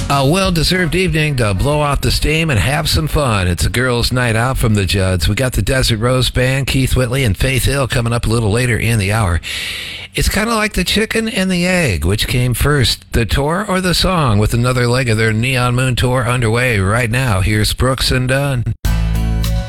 A well-deserved evening to blow out the steam and have some fun. It's a girls' night out from the Judds. We got the Desert Rose Band, Keith Whitley and Faith Hill coming up a little later in the hour. It's kind of like the chicken and the egg. Which came first, the tour or the song? With another leg of their Neon Moon tour underway right now. Here's Brooks and Dunn.